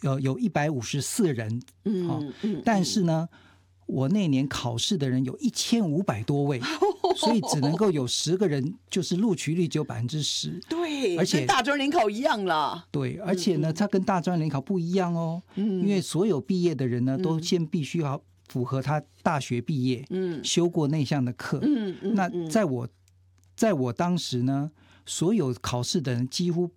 有154人，但是呢，我那年考试的人有1500多位，所以只能够有10个人，就是录取率只有10%。 对， 而且跟大专联考一样啦。 对，而且呢，它跟大专联考不一样哦，因为所有毕业的人呢，都先必须要符合他大学毕业，修过那项的课。那在我当时呢，所有考试的人几乎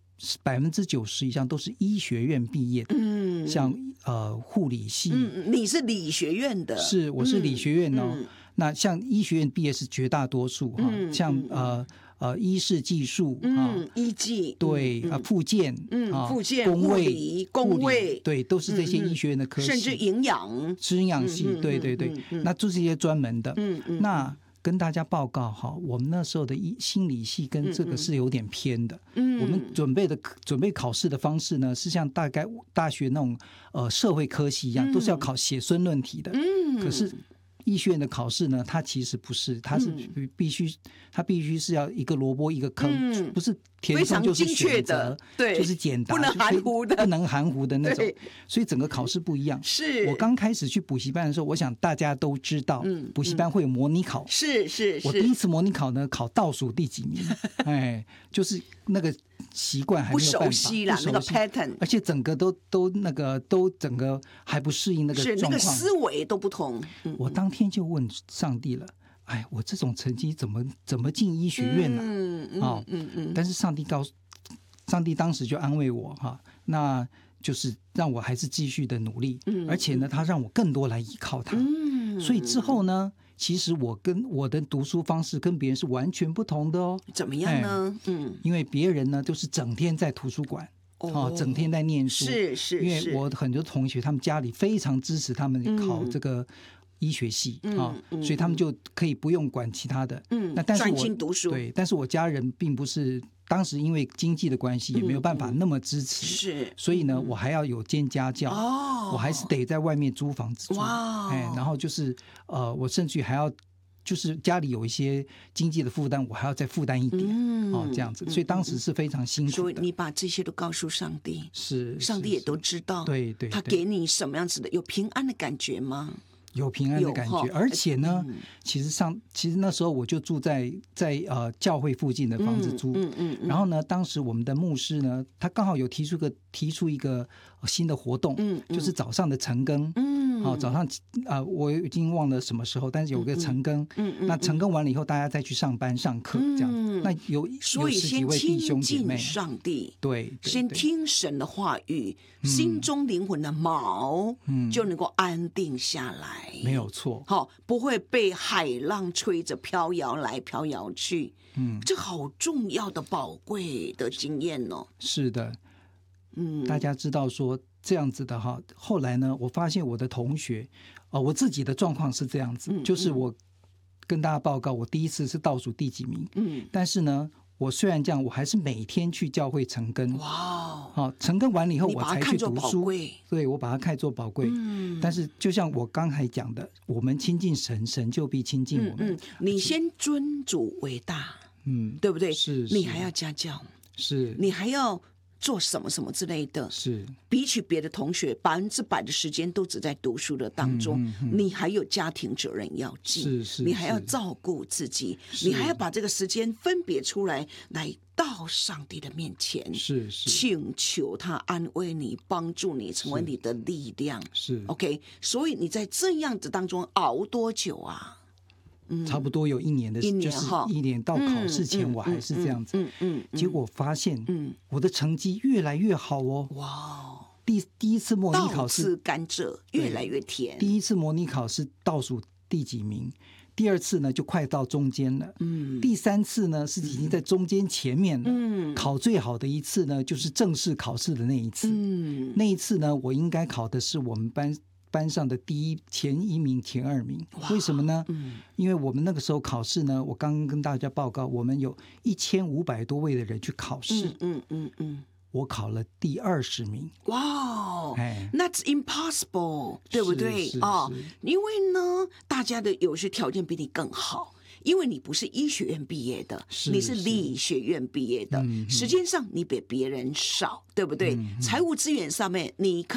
90%以上都是医学院毕业的，像护理系， 你是理学院的， 是我是理学院哦。那像医学院毕业是绝大多数哈，像医事技术医技对复健复健工卫对，都是这些医学院的科系， 甚至营养系，对对对，那就是一些专门的。那跟大家报告哈，我们那时候的心理系跟这个是有点偏的。我们准备考试的方式呢，是像大概大学那种社会科系一样，都是要考写申论题的。可是医学院的考试呢，它其实不是，它是必须是要一个萝卜一个坑，不是填上就是选择， 对， 就是简答， 不能含糊的， 不能含糊的那种。所以整个考试不一样。 是我刚开始去补习班的时候，我想大家都知道，补习班会有模拟考。 是我第一次模拟考呢，考倒数第几名，就是那个习惯还没有办法不熟悉啦，那个 pattern， 而且整个都整个还不适应那个状况， 是那个思维都不同。 我当天就问上帝了，哎，我这种成绩怎么进医学院呢？但是上帝当时就安慰我哈，那就是让我还是继续的努力，而且呢，他让我更多来依靠他。所以之后呢，其实我的读书方式跟别人是完全不同的哦。 怎么样呢？ 因为别人呢都是整天在图书馆。整天在念书， 是因为我很多同学他们家里非常支持他们考这个医学系所以他们就可以不用管其他的，那但是专心读书。 对，但是我家人并不是，当时因为经济的关系也没有办法那么支持， 是， 所以呢，我还要有兼家教，我还是得在外面租房子住，然后就是我甚至还要。就是家里有一些经济的负担，我还要再负担一点，这样子，所以当时是非常辛苦的。 所以你把这些都告诉上帝， 是上帝也都知道， 对对， 他给你什么样子的有平安的感觉吗？ 有平安的感觉，而且呢，其实那时候我就住在教会附近的房子租，然后呢，当时我们的牧师呢，他刚好有提出一个新的活动，就是早上的晨更，早上我已经忘了什么时候，但是有个晨更，那晨更完了以后，大家再去上班上课这样子，那所以先亲近上帝， 对， 先听神的话语，心中灵魂的锚就能够安定下来。 没有错， 不会被海浪吹着飘摇来飘摇去。这好重要的宝贵的经验哦。 是的，大家知道说这样子的哈。后来呢，我发现我的同学，我自己的状况是这样子，就是我跟大家报告，我第一次是倒数第几名，但是呢。我虽然这样，我还是每天去教会晨更。哇！晨更完了以后，我才去读书。对，我把它看作宝贵。但是就像我刚才讲的，我们亲近神，神就必亲近我们。 你先尊主为大，对不对？ 是。 你还要家教， 是。 你还要做什么什么之类的， 是比起别的同学100%的时间都只在读书的当中，你还有家庭责任要尽， 是你还要照顾自己，你还要把这个时间分别出来到上帝的面前， 是请求他安慰你，帮助你，成为你的力量。 是 OK， 所以你在这样子当中熬多久啊？ 差不多有1年的，就是1年到考试前，我还是这样子。结果发现，我的成绩越来越好哦。哇！第一次模拟考试， 倒吃甘蔗越来越甜。 第一次模拟考试倒数第几名？第二次呢，就快到中间了。第三次呢，是已经在中间前面了。考最好的一次呢，就是正式考试的那一次。那一次呢，我应该考的是我们班上的前1名、前2名，为什么呢？因为我们那个时候考试呢，我刚刚跟大家报告，我们有1500多位的人去考试，我考了第20名。 哇，That's impossible， 对不对？因为呢，大家的有些条件比你更好。因为你不是医学院毕业的，你是理学院毕业的，时间上你比别人少，对不对？财务资源上面你